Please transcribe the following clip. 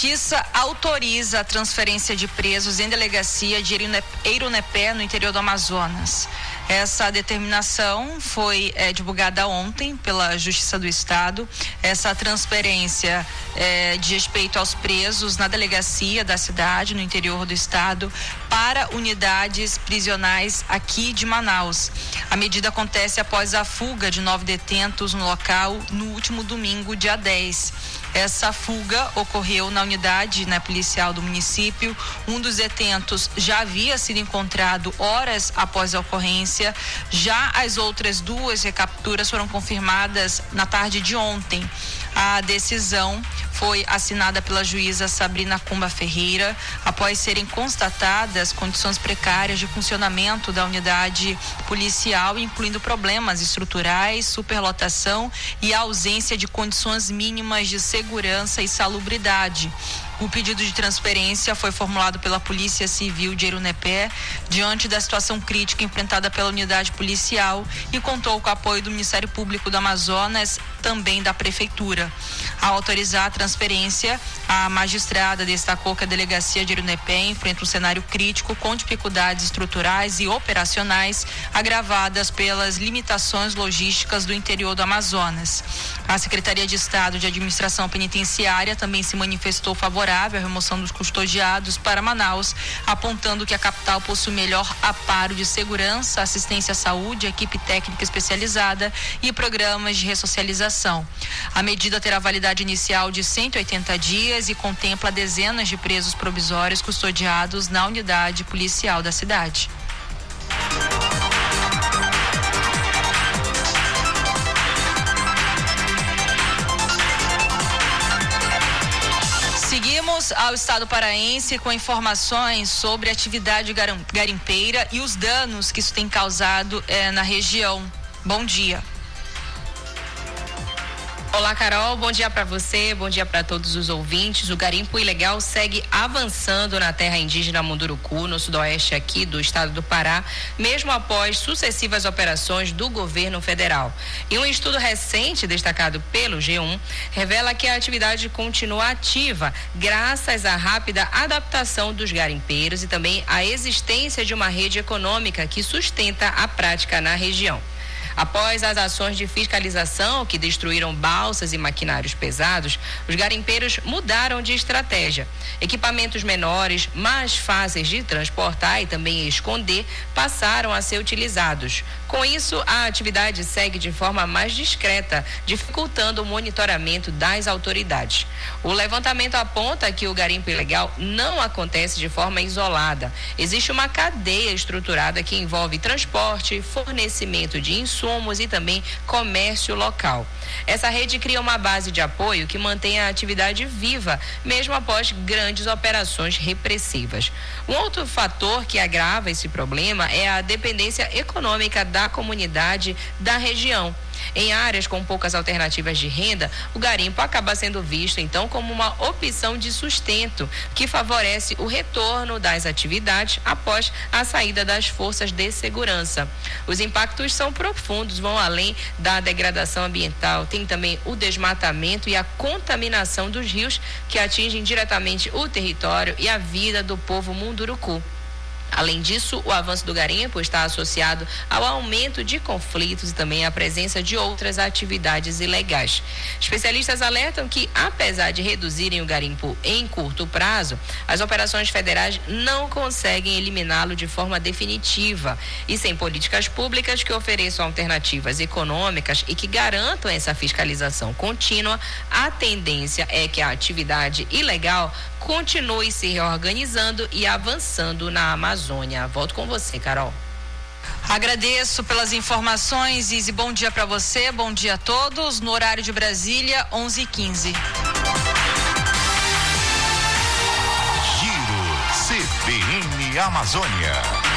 Justiça autoriza a transferência de presos em delegacia de Eirunepé, no interior do Amazonas. Essa determinação foi divulgada ontem pela Justiça do Estado. Essa transferência de respeito aos presos na delegacia da cidade, no interior do estado, para unidades prisionais aqui de Manaus. A medida acontece após a fuga de 9 detentos no local no último domingo, dia 10. Essa fuga ocorreu na unidade policial do município. Um dos detentos já havia sido encontrado horas após a ocorrência. Já as outras 2 recapturas foram confirmadas na tarde de ontem. A decisão foi assinada pela juíza Sabrina Cumba Ferreira, após serem constatadas condições precárias de funcionamento da unidade policial, incluindo problemas estruturais, superlotação e a ausência de condições mínimas de segurança e salubridade. O pedido de transferência foi formulado pela Polícia Civil de Eirunepé, diante da situação crítica enfrentada pela unidade policial, e contou com o apoio do Ministério Público do Amazonas, também da Prefeitura. Ao autorizar a transferência, a magistrada destacou que a delegacia de Eirunepé enfrenta um cenário crítico com dificuldades estruturais e operacionais agravadas pelas limitações logísticas do interior do Amazonas. A Secretaria de Estado de Administração Penitenciária também se manifestou favorável à remoção dos custodiados para Manaus, apontando que a capital possui melhor amparo de segurança, assistência à saúde, equipe técnica especializada e programas de ressocialização. A medida terá validade inicial de 180 dias e contempla dezenas de presos provisórios custodiados na unidade policial da cidade. Seguimos ao estado paraense com informações sobre a atividade garimpeira e os danos que isso tem causado na região. Bom dia. Olá, Carol, bom dia para você, bom dia para todos os ouvintes. O garimpo ilegal segue avançando na terra indígena Munduruku, no sudoeste aqui do estado do Pará, mesmo após sucessivas operações do governo federal. E um estudo recente, destacado pelo G1, revela que a atividade continua ativa, graças à rápida adaptação dos garimpeiros e também à existência de uma rede econômica que sustenta a prática na região. Após as ações de fiscalização que destruíram balsas e maquinários pesados, os garimpeiros mudaram de estratégia. Equipamentos menores, mais fáceis de transportar e também esconder, passaram a ser utilizados. Com isso, a atividade segue de forma mais discreta, dificultando o monitoramento das autoridades. O levantamento aponta que o garimpo ilegal não acontece de forma isolada. Existe uma cadeia estruturada que envolve transporte, fornecimento de insumos e também comércio local. Essa rede cria uma base de apoio que mantém a atividade viva, mesmo após grandes operações repressivas. Um outro fator que agrava esse problema é a dependência econômica da comunidade da região. Em áreas com poucas alternativas de renda, o garimpo acaba sendo visto então como uma opção de sustento que favorece o retorno das atividades após a saída das forças de segurança. Os impactos são profundos, vão além da degradação ambiental, tem também o desmatamento e a contaminação dos rios que atingem diretamente o território e a vida do povo Munduruku. Além disso, o avanço do garimpo está associado ao aumento de conflitos e também à presença de outras atividades ilegais. Especialistas alertam que, apesar de reduzirem o garimpo em curto prazo, as operações federais não conseguem eliminá-lo de forma definitiva. E sem políticas públicas que ofereçam alternativas econômicas e que garantam essa fiscalização contínua, a tendência é que a atividade ilegal continue se reorganizando e avançando na Amazônia. Volto com você, Carol. Agradeço pelas informações, Izzy. Bom dia para você, bom dia a todos. No horário de Brasília, 11h15. Giro CBN Amazônia.